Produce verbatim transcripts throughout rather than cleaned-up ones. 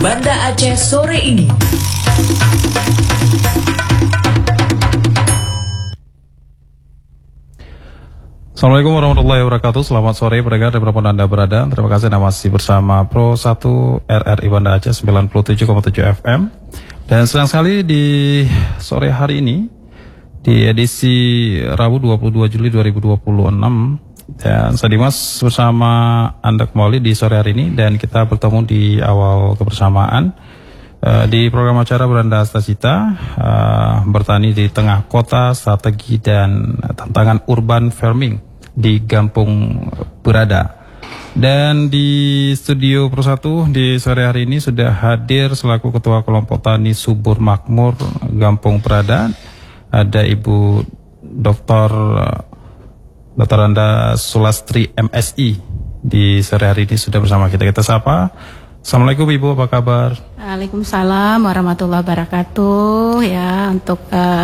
Banda Aceh sore ini. Assalamualaikum warahmatullahi wabarakatuh. Selamat sore pendengar dimanapun Anda berada. Terima kasih Anda masih bersama Pro satu R R I Banda Aceh sembilan puluh tujuh koma tujuh F M. Dan senang sekali di sore hari ini, di edisi Rabu dua puluh dua Juli dua ribu dua puluh enam, dan saya Dimas bersama Anda kembali di sore hari ini. Dan kita bertemu di awal kebersamaan uh, di program acara Beranda Astacita, uh, bertani di tengah kota, strategi dan tantangan urban farming di Kampung Berada. Dan di studio Pro satu di sore hari ini sudah hadir selaku Ketua Kelompok Tani Subur Makmur Kampung Berada, ada Ibu Doktor Doktor Anda Sulastri M S I. Di sore hari ini sudah bersama kita. Kita sapa. Assalamualaikum Ibu, apa kabar? Waalaikumsalam warahmatullahi wabarakatuh. Ya, untuk uh,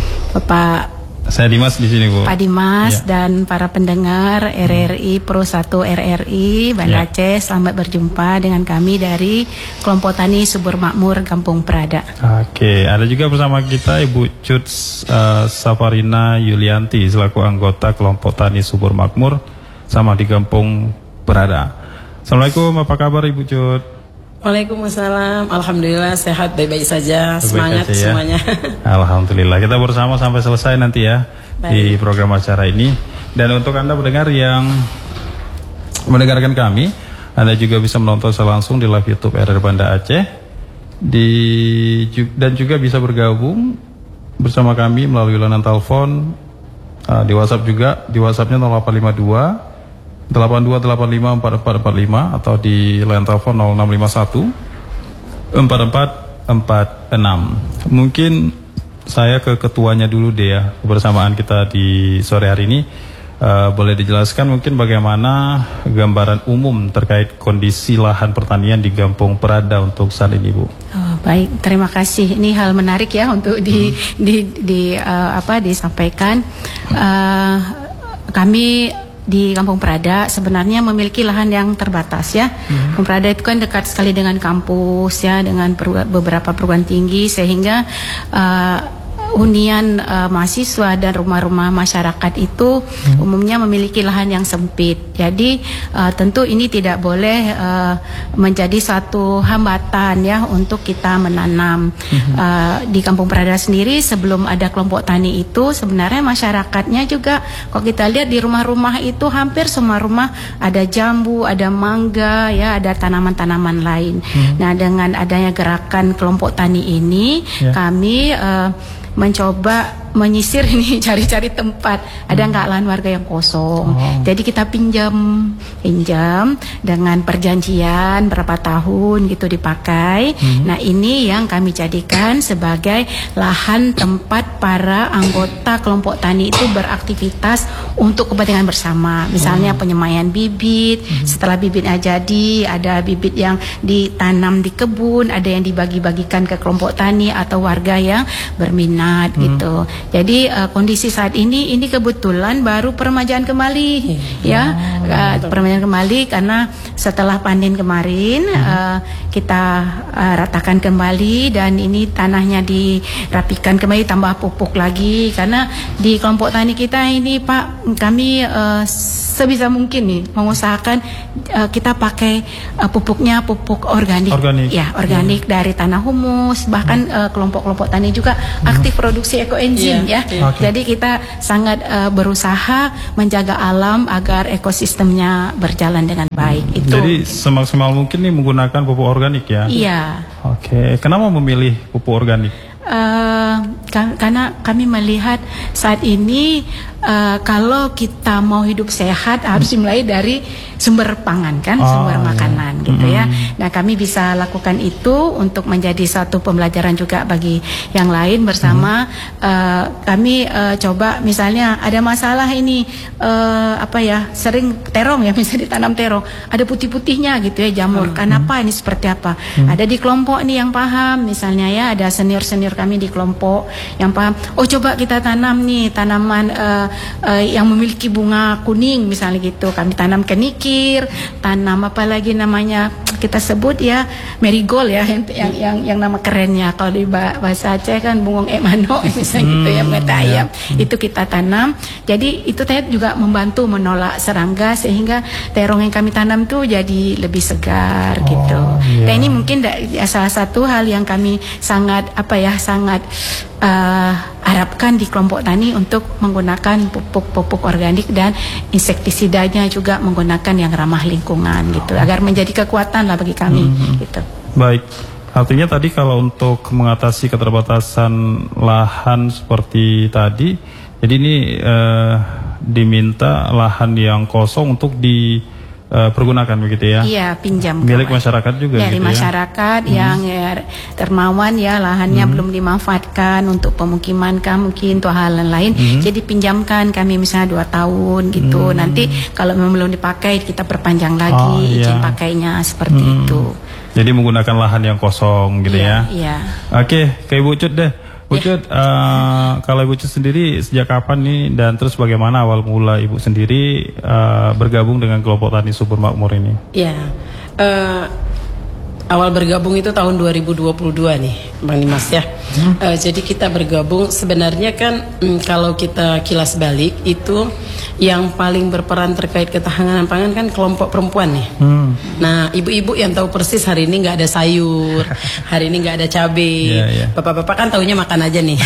Bapak Saya Dimas di sini, Bu. Pak Dimas ya. Dan para pendengar R R I Pro satu R R I Banda ya. Aceh, selamat berjumpa dengan kami dari Kelompok Tani Subur Makmur Kampung Berada. Oke, ada juga bersama kita Ibu Cuts uh, Safarina Yulianti selaku anggota Kelompok Tani Subur Makmur sama di Kampung Berada. Assalamualaikum, apa kabar Ibu Cut? Waalaikumsalam, alhamdulillah sehat, baik-baik saja, semangat ya. Semuanya. Alhamdulillah, kita bersama sampai selesai nanti ya. Baik. Di program acara ini. Dan untuk Anda pendengar yang mendengarkan kami, Anda juga bisa menonton langsung di live YouTube R R I Banda Aceh, di dan juga bisa bergabung bersama kami melalui layanan telepon, uh, di WhatsApp juga, di WhatsAppnya nol delapan lima dua delapan dua delapan lima empat empat empat lima atau di line telepon nol enam lima satu empat empat empat enam. Mungkin saya ke ketuanya dulu deh ya, kebersamaan kita di sore hari ini. Uh, boleh dijelaskan mungkin bagaimana gambaran umum terkait kondisi lahan pertanian di Kampung Berada untuk saat ini, Bu? Oh, baik, terima kasih. Ini hal menarik ya untuk di hmm. di, di uh, apa disampaikan. Uh, kami di Kampung Berada sebenarnya memiliki lahan yang terbatas ya. Hmm. Kampung Berada itu kan dekat sekali dengan kampus ya, dengan per, beberapa perguruan tinggi, sehingga uh, hunian uh, mahasiswa dan rumah-rumah masyarakat itu hmm. umumnya memiliki lahan yang sempit. Jadi uh, tentu ini tidak boleh uh, menjadi satu hambatan ya untuk kita menanam. Hmm. Uh, di Kampung Berada sendiri sebelum ada kelompok tani itu sebenarnya masyarakatnya juga, kalau kita lihat di rumah-rumah itu hampir semua rumah ada jambu, ada mangga ya, ada tanaman-tanaman lain. Hmm. Nah, dengan adanya gerakan kelompok tani ini yeah. kami uh, mencoba menyisir ini, cari-cari tempat ada nggak lahan warga yang kosong. Oh. Jadi kita pinjam pinjam dengan perjanjian berapa tahun gitu dipakai. Hmm. Nah, ini yang kami jadikan sebagai lahan tempat para anggota kelompok tani itu beraktivitas untuk kepentingan bersama. Misalnya hmm. penyemaian bibit, hmm. setelah bibitnya jadi ada bibit yang ditanam di kebun, ada yang dibagi-bagikan ke kelompok tani atau warga yang berminat hmm. gitu. Jadi uh, kondisi saat ini ini kebetulan baru peremajaan kembali hmm. ya, uh, peremajaan kembali karena setelah panen kemarin hmm. uh, kita uh, ratakan kembali dan ini tanahnya dirapikan kembali, tambah pupuk lagi karena di kelompok tani kita ini Pak, kami uh, sebisa mungkin nih mengusahakan uh, kita pakai uh, pupuknya pupuk organik, organik. ya organik hmm. dari tanah humus, bahkan hmm. uh, kelompok-kelompok tani juga hmm. aktif produksi ekoenzim. Yeah, ya, yeah. Okay. Jadi kita sangat uh, berusaha menjaga alam agar ekosistemnya berjalan dengan baik. Hmm. Itu. Jadi semaksimal mungkin nih menggunakan pupuk organik ya. Iya. Oke, okay. Kenapa memilih pupuk organik? Uh, karena kami melihat saat ini uh, kalau kita mau hidup sehat harus dimulai dari sumber pangan kan, oh, sumber makanan iya. gitu mm-hmm. ya. Nah, kami bisa lakukan itu untuk menjadi satu pembelajaran juga bagi yang lain bersama. Mm-hmm. uh, kami uh, coba misalnya ada masalah ini uh, apa ya, sering terong ya, misalnya ditanam terong ada putih-putihnya gitu ya, jamur. Mm-hmm. Kenapa ini seperti apa? Mm-hmm. Ada di kelompok nih yang paham, misalnya ya ada senior-senior kami di kelompok yang paham. Oh, coba kita tanam nih tanaman uh, uh, yang memiliki bunga kuning misalnya gitu. Kami tanam keniki angkir, tanam apa lagi namanya kita sebut ya marigold ya yang yang yang, yang nama kerennya kalau di bahasa Aceh kan bungong emano misalnya hmm, gitu ya mata ayam ya. Itu kita tanam. Jadi itu teh juga membantu menolak serangga sehingga terong yang kami tanam tuh jadi lebih segar oh, gitu. Yeah. Dan ini mungkin da, ya, salah satu hal yang kami sangat apa ya sangat uh, harapkan di kelompok tani untuk menggunakan pupuk-pupuk organik dan insektisidanya juga menggunakan yang ramah lingkungan gitu agar menjadi kekuatan lah bagi kami hmm. gitu. Baik. Artinya tadi kalau untuk mengatasi keterbatasan lahan seperti tadi, jadi ini eh, diminta lahan yang kosong untuk dipergunakan uh, begitu ya? Iya, pinjam. Milik masyarakat juga dari gitu masyarakat ya? yang hmm. ya, dermawan ya lahannya hmm. belum dimanfaatkan untuk pemukiman kah mungkin atau hal lain. Hmm. Jadi pinjamkan kami misalnya dua tahun gitu. Hmm. Nanti kalau memang belum dipakai kita perpanjang lagi oh, izin iya. pakainya seperti hmm. itu. Jadi menggunakan lahan yang kosong gitu iya, ya? Iya. Oke, ke Ibu Cut deh. Bu Cut, yeah. uh, kalau Ibu Cut sendiri sejak kapan nih dan terus bagaimana awal mula Ibu sendiri uh, bergabung dengan kelompok tani subur makmur ini? Ya, yeah. uh, awal bergabung itu tahun dua ribu dua puluh dua nih, Bang Dimas ya. Hmm. Uh, jadi kita bergabung sebenarnya kan um, kalau kita kilas balik itu yang paling berperan terkait ketahanan pangan kan kelompok perempuan nih. Hmm. Nah, ibu-ibu yang tahu persis hari ini nggak ada sayur, hari ini nggak ada cabai. Yeah, yeah. Bapak-bapak kan taunya makan aja nih,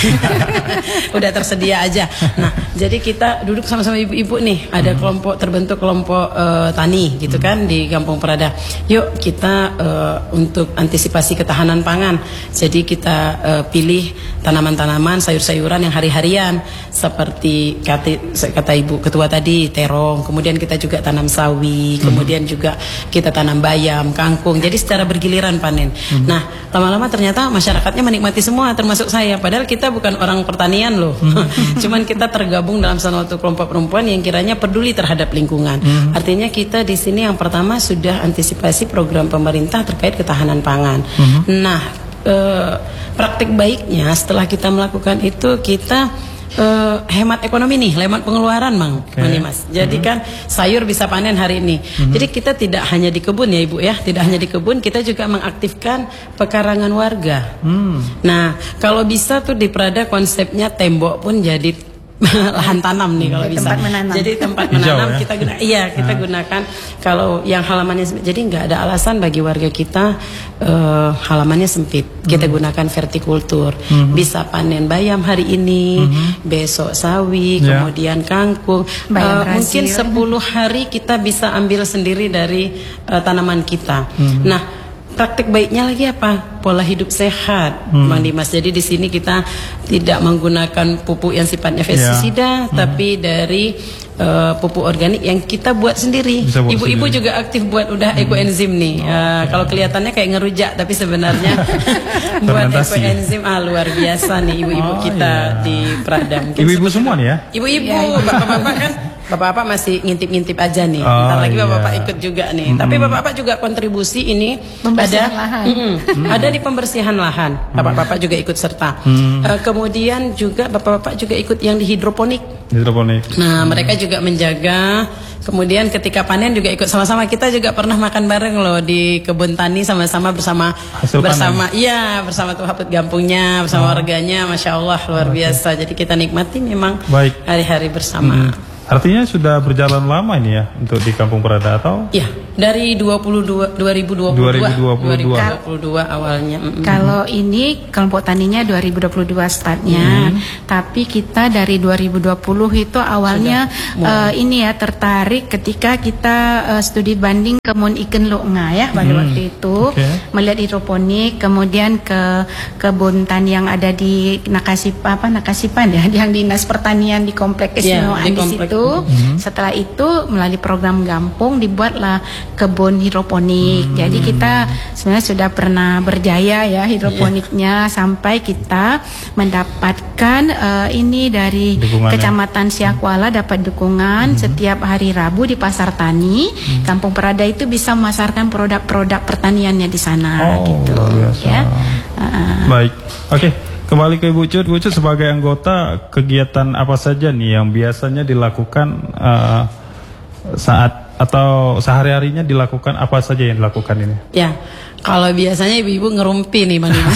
udah tersedia aja. Nah, jadi kita duduk sama-sama ibu-ibu nih, ada hmm. kelompok terbentuk kelompok uh, tani gitu hmm. kan di Kampung Prada. Yuk kita uh, untuk antisipasi ketahanan pangan. Jadi kita uh, pilih tanaman-tanaman sayur-sayuran yang hari-harian seperti kata, kata Ibu Ketua tadi terong, kemudian kita juga tanam sawi, hmm. kemudian juga kita tanam bayam, kangkung. Jadi secara bergiliran panen. Hmm. Nah, lama-lama ternyata masyarakatnya menikmati semua, termasuk saya. Padahal kita bukan orang pertanian loh. Hmm. Cuman kita tergabung dalam satu kelompok perempuan yang kiranya peduli terhadap lingkungan. Hmm. Artinya kita di sini yang pertama sudah antisipasi program pemerintah terkait ketahanan pangan. Hmm. Nah, eh, praktik baiknya setelah kita melakukan itu kita Uh, hemat ekonomi nih, hemat pengeluaran, Mang, okay. Mas. Jadi mm-hmm. kan sayur bisa panen hari ini. Mm-hmm. Jadi kita tidak hanya di kebun ya Ibu ya, tidak hanya di kebun, kita juga mengaktifkan pekarangan warga. Mm. Nah, kalau bisa tuh di Prada konsepnya tembok pun jadi lahan tanam nih kalau bisa. Tempat menanam. Jadi tempat menanam ya? kita guna, iya kita nah. gunakan kalau yang halamannya jadi nggak ada alasan bagi warga kita uh, halamannya sempit. Kita hmm. gunakan vertikultur. Hmm. Bisa panen bayam hari ini, hmm. besok sawi, yeah. kemudian kangkung. Uh, mungkin sepuluh hari kita bisa ambil sendiri dari uh, tanaman kita. Hmm. Nah, praktik baiknya lagi apa? Pola hidup sehat, hmm. Bang Dimas. Jadi di sini kita tidak menggunakan pupuk yang sifatnya pestisida, yeah. hmm. tapi dari uh, pupuk organik yang kita buat sendiri. Ibu-ibu juga aktif buat udah hmm. ekoenzim nih. Oh, uh, okay. Kalau kelihatannya kayak ngerujak, tapi sebenarnya buat ekoenzim ah luar biasa nih ibu-ibu oh, kita yeah. di Prada. Ibu-ibu semua nih ya? Ibu-ibu, yeah. bapak-bapak kan. Bapak-bapak masih ngintip-ngintip aja nih. Oh, ntar lagi bapak-bapak iya. ikut juga nih. Mm-hmm. Tapi bapak-bapak juga kontribusi ini ada lahan. Mm-hmm. ada di pembersihan lahan. Bapak-bapak juga ikut serta. Mm-hmm. Uh, kemudian juga bapak-bapak juga ikut yang di hidroponik. Hidroponik. Nah, mm-hmm. mereka juga menjaga. Kemudian ketika panen juga ikut sama-sama. Kita juga pernah makan bareng loh di kebun tani sama-sama bersama Hasil bersama panen. Iya bersama tuh haput gampungnya bersama oh. warganya. Masya Allah luar okay. biasa. Jadi kita nikmati memang Baik. hari-hari bersama. Mm-hmm. Artinya sudah berjalan lama ini ya untuk di Kampung Prada atau? Iya, dari dua ribu dua puluh dua, dua ribu dua puluh dua, dua ribu dua puluh dua awalnya. Mm-hmm. Kalau ini kelompok taninya dua ribu dua puluh dua startnya, mm-hmm. tapi kita dari dua ribu dua puluh itu awalnya uh, ini ya tertarik ketika kita uh, studi banding kebun ikan Loknga ya pada mm-hmm. waktu itu okay. melihat hidroponik, kemudian ke kebun tani yang ada di Nakasipa apa Nakasipan ya, yang dinas pertanian di komplek keistimewaan yeah, di situ. Mm-hmm. Setelah itu melalui program Gampung dibuatlah kebun hidroponik. Mm-hmm. Jadi kita sebenarnya sudah pernah berjaya ya hidroponiknya yeah. sampai kita mendapatkan uh, ini dari Kecamatan Siakuala dapat dukungan mm-hmm. setiap hari Rabu di Pasar Tani mm-hmm. Kampung Prada itu bisa memasarkan produk-produk pertaniannya di sana oh, gitu ya. Uh, Baik. Oke. Okay. Kembali ke Ibu Cut, Bu Cut sebagai anggota kegiatan apa saja nih yang biasanya dilakukan uh, saat atau sehari-harinya dilakukan apa saja yang dilakukan ini? Ya, kalau biasanya ibu-ibu ngerumpi nih Bang Dimas.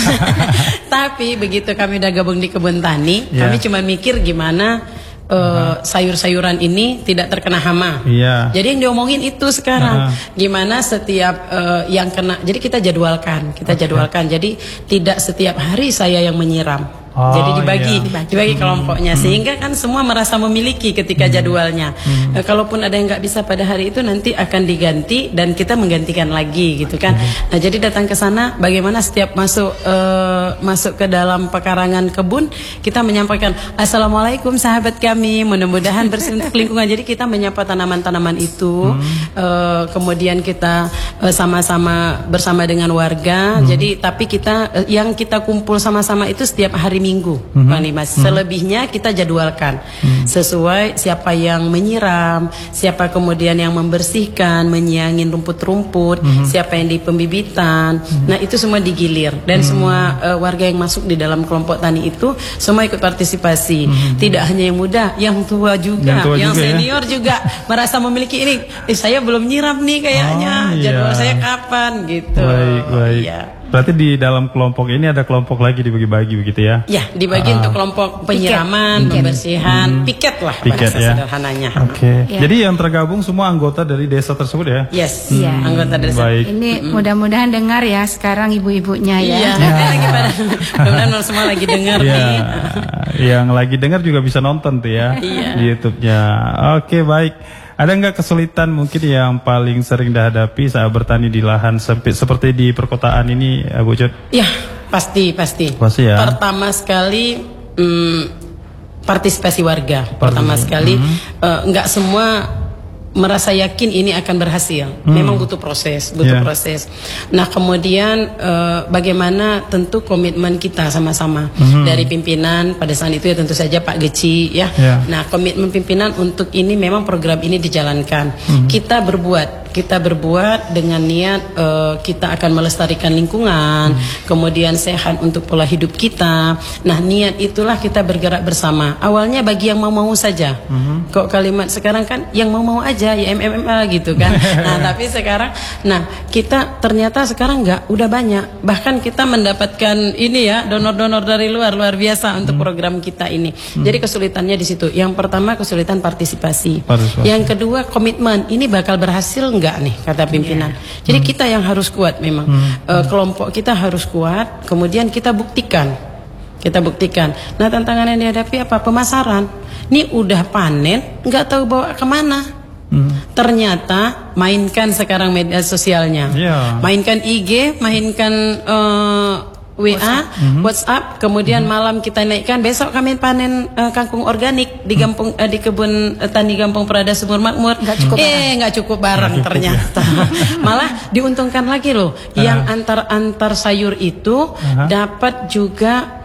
Tapi begitu kami udah gabung di kebun tani, Ya. kami cuma mikir gimana uh, sayur-sayuran ini tidak terkena hama. Iya. Jadi yang diomongin itu sekarang, Aha. gimana setiap uh, yang kena. Jadi kita jadwalkan, kita Oke. jadwalkan. Jadi tidak setiap hari saya yang menyiram. Oh, Jadi dibagi, iya. dibagi kelompoknya, sehingga kan semua merasa memiliki ketika jadwalnya. Eh, kalaupun ada yang nggak bisa pada hari itu, nanti akan diganti dan kita menggantikan lagi, gitu kan. Nah, jadi datang ke sana, bagaimana setiap masuk eh, masuk ke dalam pekarangan kebun, kita menyampaikan Assalamualaikum sahabat kami, mudah-mudahan bersih untuk lingkungan. Jadi kita menyapa tanaman-tanaman itu, eh, kemudian kita eh, sama-sama bersama dengan warga. Jadi tapi kita eh, yang kita kumpul sama-sama itu setiap hari Minggu, Mhm. Bang Dimas. Selebihnya kita jadwalkan sesuai siapa yang menyiram, siapa kemudian yang membersihkan, menyiangin rumput-rumput, siapa yang di pembibitan. Nah, itu semua digilir dan semua uh, warga yang masuk di dalam kelompok tani itu semua ikut partisipasi. Tidak hanya yang muda, yang tua juga, Yang tua yang juga ya. senior juga merasa memiliki ini. Eh, saya belum nyiram nih kayaknya. Oh, iya. Jadwal saya kapan gitu. Baik, baik. Iya. Berarti di dalam kelompok ini ada kelompok lagi dibagi-bagi begitu ya? Ya, dibagi Ah. untuk kelompok penyiraman, pembersihan, piket lah Piket bahasa ya. sederhananya. Oke. Ya. Jadi yang tergabung semua anggota dari desa tersebut ya? Yes, Iya. anggota desa. Baik. Ini mudah-mudahan dengar ya sekarang ibu-ibunya ya. Iya, lagi pada mudah-mudahan semua lagi dengar Ya, nih. yang lagi dengar juga bisa nonton tuh ya Iya. di YouTube-nya. Oke, baik. Ada nggak kesulitan mungkin yang paling sering dihadapi saat bertani di lahan sempit seperti di perkotaan ini, Bu Cut? Ya, pasti, pasti. Pasti ya. Pertama sekali hmm, partisipasi warga. Pertama sekali eh, nggak semua merasa yakin ini akan berhasil. Memang butuh proses, butuh Yeah. proses. Nah, kemudian eh, bagaimana tentu komitmen kita sama-sama dari pimpinan pada saat itu ya tentu saja Pak Geci ya. Yeah. Nah, komitmen pimpinan untuk ini memang program ini dijalankan. Kita berbuat, kita berbuat dengan niat eh, kita akan melestarikan lingkungan, kemudian sehat untuk pola hidup kita. Nah, niat itulah kita bergerak bersama. Awalnya bagi yang mau-mau saja. Kok kalimat sekarang kan yang mau-mau aja ya M M M A gitu kan. Nah, tapi sekarang nah, kita ternyata sekarang enggak udah banyak. Bahkan kita mendapatkan ini ya donor-donor dari luar luar biasa untuk program kita ini. Jadi kesulitannya di situ. Yang pertama kesulitan partisipasi. Partisipasi. Yang kedua komitmen. Ini bakal berhasil enggak nih kata pimpinan. Jadi kita yang harus kuat memang. Eh, kelompok kita harus kuat, kemudian kita buktikan. Kita buktikan. Nah, tantangan yang dihadapi apa? Pemasaran. Ini udah panen, nggak tahu bawa kemana. Ternyata mainkan sekarang media sosialnya, Iya. mainkan I G, mainkan eh, W A, WhatsApp, kemudian malam kita naikkan. Besok kami panen eh, kangkung organik di Gampung eh, di kebun eh, tani Gampung Prada Sumur Makmur. Nggak cukup eh nggak cukup barang Nggak cukup, ternyata. Malah diuntungkan lagi loh. Yang antar-antar sayur itu Aha. dapat juga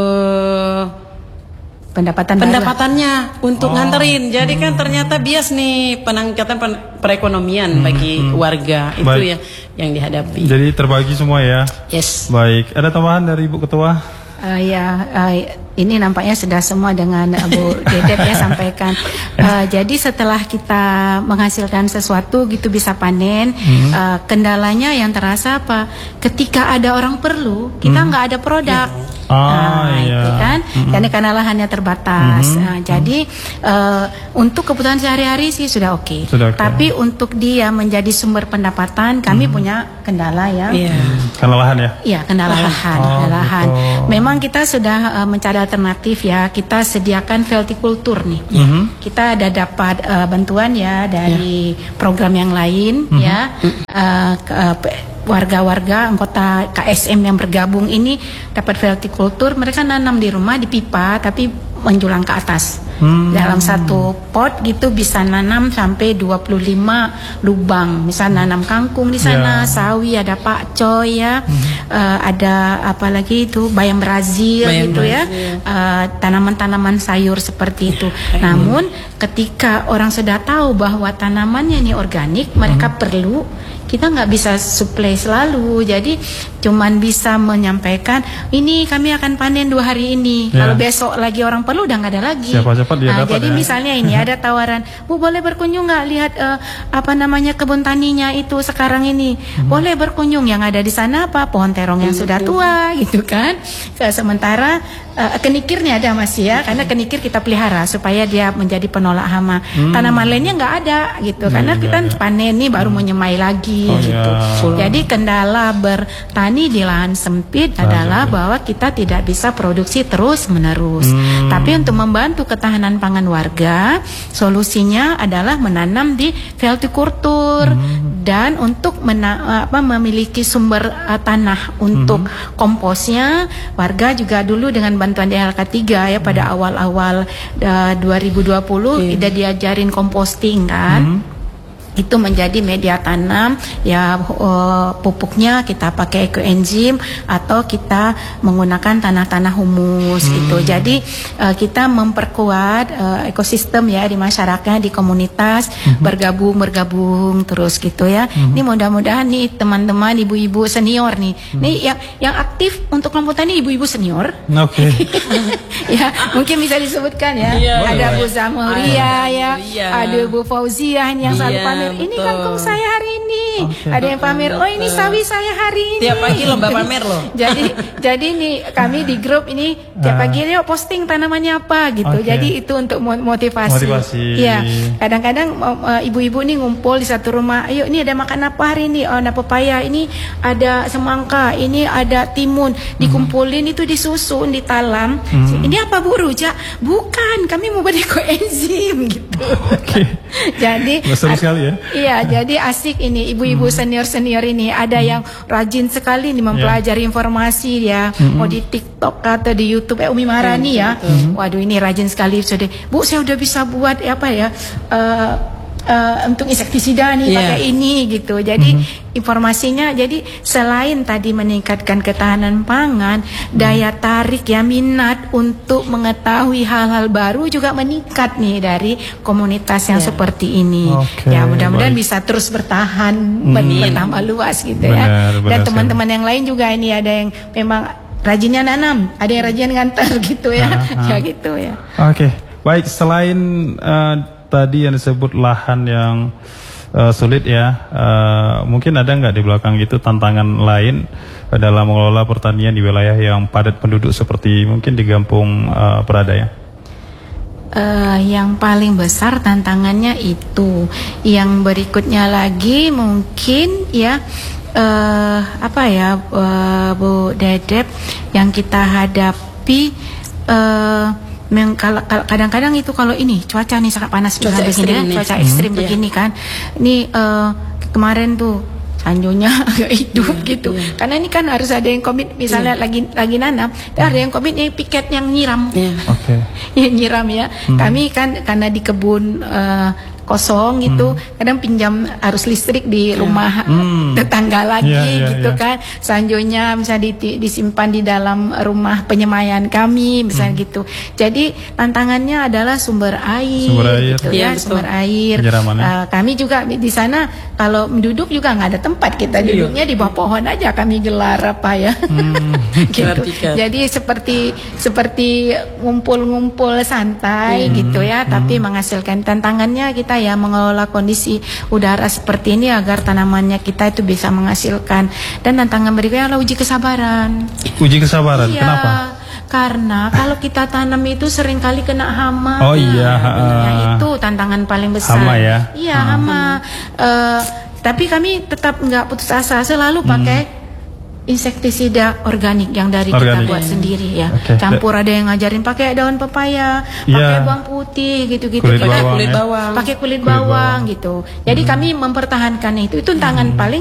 eh Pendapatan baru. pendapatannya untuk Oh. nganterin. Jadi kan ternyata bias nih peningkatan pen- perekonomian bagi warga itu Baik. ya yang dihadapi. Jadi terbagi semua ya. Yes. Baik. Ada tambahan dari Ibu Ketua? Eh, ya, eh, ini nampaknya sudah semua dengan eh, Bu Dedep ya sampaikan. Eh, jadi setelah kita menghasilkan sesuatu gitu bisa panen, eh, kendalanya yang terasa apa? Ketika ada orang perlu, kita nggak ada produk. Ah, Nah, iya. itu kan, karena karena lahannya terbatas. Nah, jadi eh, untuk kebutuhan sehari-hari sih sudah oke. Sudah oke. Tapi untuk dia menjadi sumber pendapatan, kami punya kendala ya. Iya. Karena lahan ya. Iya, kendala lahan, Oh, kendala lahan. gitu. Memang kita sudah uh, mencari alternatif ya. Kita sediakan veltikultur nih. Mhm. Kita ada dapat uh, bantuan ya dari program yang lain ya. Uh, ke- uh, pe- warga-warga anggota K S M yang bergabung ini dapat veltikultur. Mereka nanam di rumah di pipa tapi menjulang ke atas. Hmm. Dalam satu pot gitu bisa nanam sampai dua puluh lima lubang. Misal nanam kangkung di sana, Ya. sawi, ada pakcoy ya, Eh, ada apa lagi itu bayam Brazil Bayam gitu ya, Brazil. Eh, tanaman-tanaman sayur seperti itu. Namun ketika orang sudah tahu bahwa tanamannya ini organik, mereka perlu, kita nggak bisa supply selalu. Jadi cuman bisa menyampaikan ini kami akan panen dua hari ini. Ya. Kalau besok lagi orang perlu udah nggak ada lagi. Siapa-siapa dia Nah, dapat jadi ya. misalnya ini ada tawaran, Bu boleh berkunjung nggak lihat eh, apa namanya kebun taninya itu sekarang ini? Hmm. Boleh berkunjung. Yang ada di sana apa? Pohon terong yang sudah tua gitu kan. Sementara eh, kenikirnya ada masih ya, karena kenikir kita pelihara supaya dia menjadi penolak hama. Hmm. Tanaman lainnya nggak ada gitu, karena Iya, kita iya. panen nih baru mau nyemai lagi Oh, gitu. iya. Jadi kendala bertani di lahan sempit adalah bahwa kita tidak bisa produksi terus menerus. Hmm. Tapi untuk membantu ketahanan pangan warga, solusinya adalah menanam di veltikultur Hmm. dan untuk mena- apa, memiliki sumber uh, tanah untuk Hmm. komposnya. Warga juga dulu dengan bantuan D L K tiga ya pada Hmm. awal-awal uh, dua ribu dua puluh kita diajarin composting kan. Hmm. Itu menjadi media tanam ya, uh, pupuknya kita pakai ekoenzim atau kita menggunakan tanah-tanah humus gitu. Jadi uh, kita memperkuat uh, ekosistem ya di masyarakat, di komunitas, bergabung bergabung terus gitu ya. Ini mudah-mudahan nih teman-teman ibu-ibu senior nih. Nih yang yang aktif untuk kelompok tani ibu-ibu senior. Oke. Ya, mungkin bisa disebutkan ya. Iya, ada boleh. Bu Zamuria ya, Iya. ada Bu Fauziah yang selalu Iya, pamer. Ini betul. kangkung saya hari ini. Oke. Ada yang pamer, oh ini sawi saya hari ini. Tiap pagi lomba pamer loh. jadi jadi nih kami di grup ini tiap Ah. pagi yuk posting tanamannya apa gitu. Oke. Jadi itu untuk mo- motivasi. Motivasi. Iya. Kadang-kadang uh, ibu-ibu nih ngumpul di satu rumah. Ayo ini ada makan apa hari ini? Oh, ada pepaya, ini ada semangka, ini ada timun. Dikumpulin itu disusun, ditalam. Ini apa Bu Rujak? Bukan, kami mau buat ekoenzim gitu. Oke. Jadi Seru sekali ya. Iya, jadi asik ini ibu-ibu senior-senior ini ada yang rajin sekali nih mempelajari informasi ya, mau di TikTok atau di YouTube eh, Umi Marani ya. Waduh ini rajin sekali sudah. Bu, saya udah bisa buat eh, apa ya? eh, eh, untuk insektisida nih Iya. pakai ini gitu. Jadi informasinya jadi selain tadi meningkatkan ketahanan pangan, daya tarik ya minat untuk mengetahui hal-hal baru juga meningkat nih dari komunitas yang Ya. seperti ini. Oke, Ya mudah-mudahan baik. bisa terus bertahan ber- bertambah luas gitu Benar, ya. benar Dan sekali. teman-teman yang lain juga ini ada yang memang rajinnya nanam, ada yang rajin ngantar gitu ya. Ah, ah. Ya gitu ya. Oke, baik. Selain eh, tadi yang disebut lahan yang eh, sulit ya, eh, mungkin ada nggak di belakang itu tantangan lain dalam mengelola pertanian di wilayah yang padat penduduk seperti mungkin di Kampung eh, Prada ya? Eh, yang paling besar tantangannya itu. Yang berikutnya lagi mungkin ya eh, apa ya eh, Bu Dedep yang kita hadapi eh, meng- kalau- kalau- kadang-kadang itu kalau ini cuaca nih sangat panas Cuaca misalnya begini ekstrim ya, nih. cuaca ekstrim Hmm, begini kan. Ini eh, kemarin tuh Sanjonya agak hidup gitu. Karena ini kan harus ada yang komit misalnya lagi lagi nanam, dan ada yang komit yang piket yang nyiram. Iya. Oke. Ya nyiram ya. Kami kan karena di kebun eh, kosong gitu, kadang pinjam arus listrik di rumah Hmm. tetangga lagi Iya, iya, gitu iya. kan. Sanjonya bisa di- disimpan di dalam rumah penyemayan kami, misalnya gitu. Jadi tantangannya adalah sumber air, Sumber air. gitu Iya, ya, betul. sumber air. Penyiramannya. Eh, kami juga di sana kalau duduk juga nggak ada tempat, kita duduknya di bawah pohon aja kami gelar apa ya. gitu. Vertikal. Jadi seperti seperti ngumpul-ngumpul santai gitu ya, tapi menghasilkan. Tantangannya kita ya mengelola kondisi udara seperti ini agar tanamannya kita itu bisa menghasilkan. Dan tantangan berikutnya adalah uji kesabaran. Uji kesabaran. Iya, Kenapa? karena kalau kita tanam itu seringkali kena hama. Oh iya, Ya, ah. itu tantangan paling besar. Hama ya? Iya, hama. Eh, tapi kami tetap nggak putus asa, selalu pakai insektisida organik yang dari Organik. kita buat sendiri ya. Oke. Campur, ada yang ngajarin pakai daun pepaya, Iya. pakai bawang putih gitu-gitu. Kulit Kita- bawang kulit ya. bawang. pakai kulit Kulit bawang bawang. gitu. Jadi kami mempertahankan itu. Itu tantangan paling